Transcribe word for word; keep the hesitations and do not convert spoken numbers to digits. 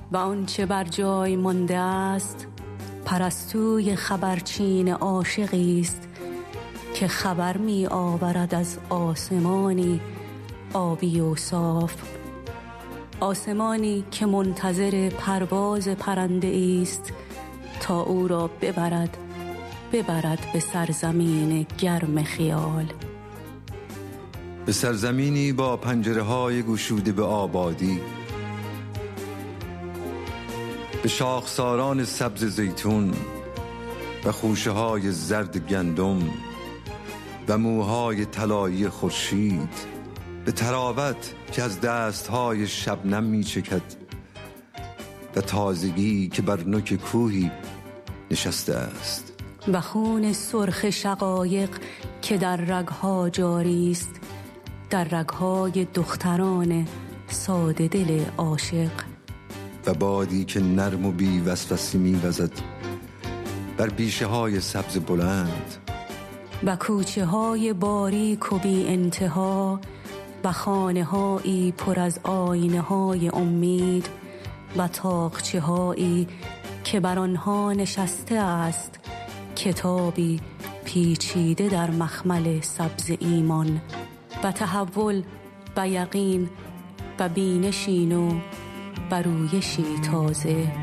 و آنچه بر جای مانده است پرستوی خبرچین عاشقی است که خبر می آورد از آسمانی آبی و صاف، آسمانی که منتظر پرواز پرنده است تا او را ببرد ببرد به سرزمین گرم خیال، به سرزمینی با پنجره های گشوده به آبادی، به شاخساران سبز زیتون و خوشه های زرد گندم و موهای طلایی خورشید، به تراوت که از دستهای شبنم می چکد و تازگی که بر نوک کوهی نشسته است، و خون سرخ شقایق که در رگها جاری است، در رگهای دختران ساده دل عاشق، و بادی که نرم و بی وسوسه می وزد بر بیشه های سبز بلند، و کوچه های باریک و بی انتها و خانه هایی پر از آینه های امید و تاقچه هایی که بر آنها نشسته است کتابی پیچیده در مخمل سبز ایمان، و تحول و یقین و بینشی نو و رویشی تازه.